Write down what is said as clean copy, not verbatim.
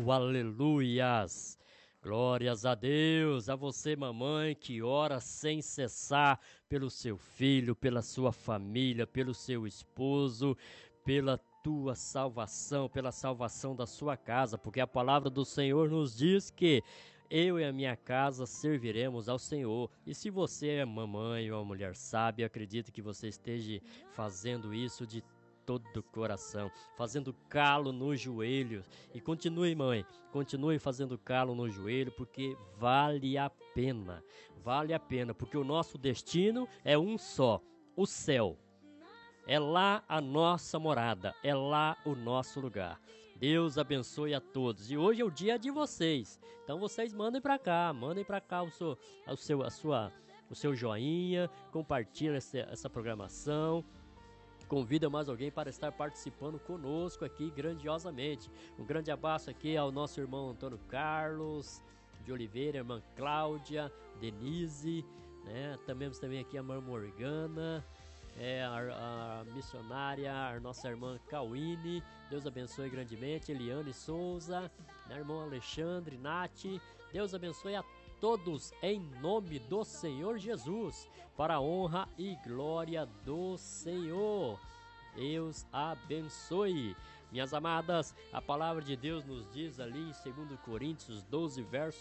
aleluias. Glórias a Deus, a você, mamãe, que ora sem cessar pelo seu filho, pela sua família, pelo seu esposo, pela tua salvação, pela salvação da sua casa, porque a palavra do Senhor nos diz que eu e a minha casa serviremos ao Senhor. E se você é mamãe ou uma mulher sábia, acredito que você esteja fazendo isso de todo o coração, fazendo calo nos joelhos. E continue, mãe, continue fazendo calo no joelho, porque vale a pena, porque o nosso destino é um só, o céu. É lá a nossa morada, é lá o nosso lugar. Deus abençoe a todos. E hoje é o dia de vocês. Então vocês mandem para cá o seu joinha, compartilhem essa programação. Convida mais alguém para estar participando conosco aqui grandiosamente. Um grande abraço aqui ao nosso irmão Antônio Carlos de Oliveira, irmã Cláudia, Denise, né? Temos também aqui a irmã Morgana, a missionária, a nossa irmã Cauine. Deus abençoe grandemente. Eliane Souza, né? Irmão Alexandre, Nath. Deus abençoe a todos em nome do Senhor Jesus, para a honra e glória do Senhor. Deus abençoe. Minhas amadas, a palavra de Deus nos diz ali em 2 Coríntios 12, verso